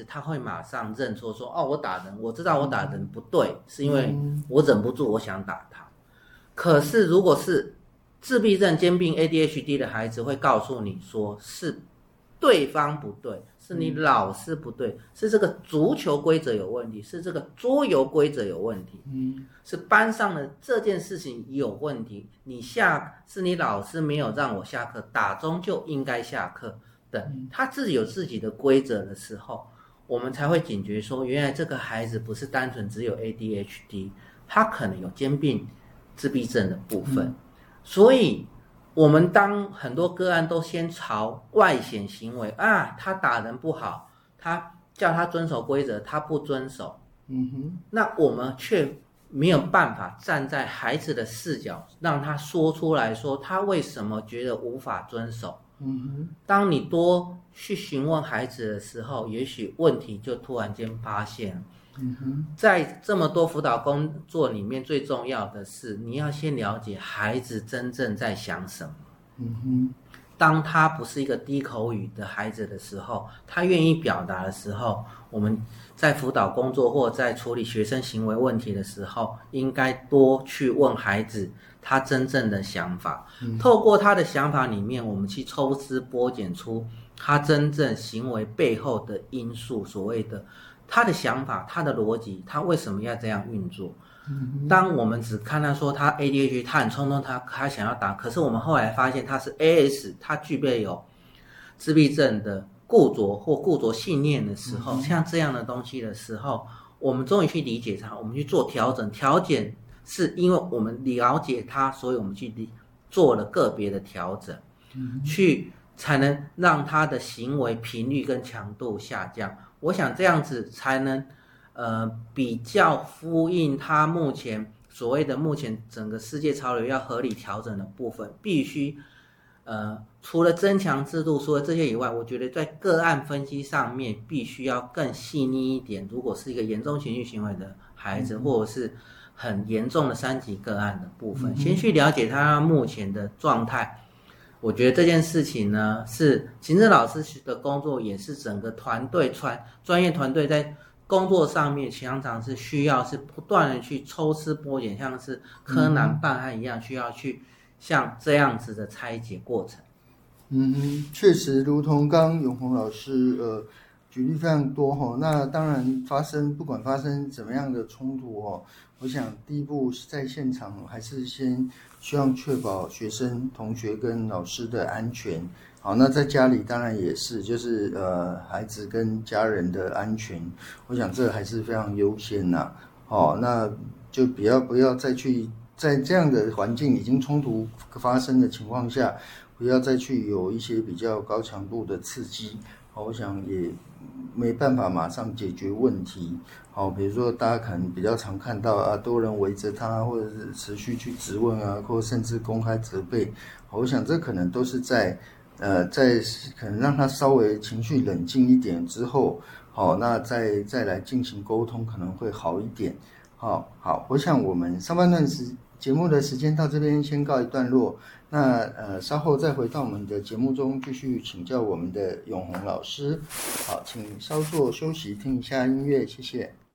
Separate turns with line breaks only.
他会马上认错说，哦，我打人，我知道我打人不对，是因为我忍不住我想打他。可是如果是自闭症兼并 ADHD 的孩子，会告诉你说是对方不对，是你老师不对，是这个足球规则有问题，是这个桌游规则有问题，是班上的这件事情有问题，是你老师没有让我下课，打钟就应该下课等，他自己有自己的规则的时候，我们才会警觉说，原来这个孩子不是单纯只有 ADHD， 他可能有兼并自闭症的部分，所以我们当很多个案都先朝外显行为啊，他打人不好，他叫他遵守规则，他不遵守，那我们却没有办法站在孩子的视角，让他说出来说他为什么觉得无法遵守。当你多去询问孩子的时候，也许问题就突然间发现了。在这么多辅导工作里面，最重要的是你要先了解孩子真正在想什么。当他不是一个低口语的孩子的时候，他愿意表达的时候，我们在辅导工作或在处理学生行为问题的时候，应该多去问孩子他真正的想法，透过他的想法里面，我们去抽丝剥茧出他真正行为背后的因素，所谓的他的想法，他的逻辑，他为什么要这样运作。当我们只看他说他 ADHD， 他很冲动，他想要打，可是我们后来发现他是 AS， 他具备有自闭症的固着或固着信念的时候，像这样的东西的时候，我们终于去理解他，我们去做调整，是因为我们了解他，所以我们去做了个别的调整，才能让他的行为频率跟强度下降。我想这样子才能比较呼应他目前所谓的目前整个世界潮流要合理调整的部分，必须除了增强制度，除了这些以外，我觉得在个案分析上面必须要更细腻一点。如果是一个严重情绪行为的孩子，或者是很严重的3级个案的部分，先去了解他目前的状态。我觉得这件事情呢，是行政老师的工作，也是整个团队专业团队在工作上面常常是需要是不断的去抽丝剥茧，像是柯南办案一样，需要去像这样子的拆解过程。
确实，如同刚刚永宏老师举例非常多哈。那当然不管发生怎么样的冲突哈，我想第一步在现场还是先希望确保学生、同学跟老师的安全。好，那在家里当然也是，就是孩子跟家人的安全，我想这还是非常优先呐。好，那就不要再去在这样的环境已经冲突发生的情况下，不要再去有一些比较高强度的刺激。好，我想也没办法马上解决问题。好，比如说大家可能比较常看到多人围着他，或者是持续去质问或甚至公开责备。好，我想这可能都是在可能让他稍微情绪冷静一点之后，好，那再来进行沟通可能会好一点。好，我想我们上半段节目的时间到这边先告一段落。那稍后再回到我们的节目中继续请教我们的永宏老师。好，请稍作休息，听一下音乐，谢谢。